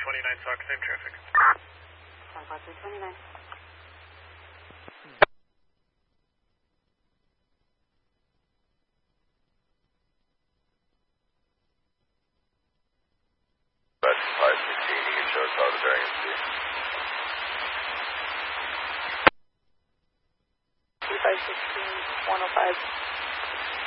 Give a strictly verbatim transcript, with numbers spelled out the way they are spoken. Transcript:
twenty-nine, Sock, same traffic. Southbound three twenty-nine. That's five sixteen, you can show us how the variance be. five sixteen, one oh five.